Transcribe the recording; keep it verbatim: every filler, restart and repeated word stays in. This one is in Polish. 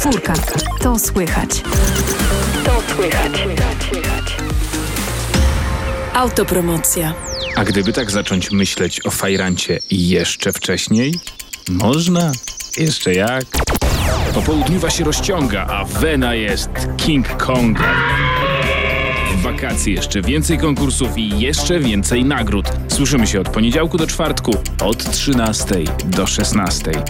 Czwórka. To słychać. To słychać. Autopromocja. A gdyby tak zacząć myśleć o fajrancie jeszcze wcześniej? Można. Jeszcze jak. Popołudniowa się rozciąga, a wena jest King Konga. W wakacje jeszcze więcej konkursów i jeszcze więcej nagród. Słyszymy się od poniedziałku do czwartku od trzynastej do szesnastej.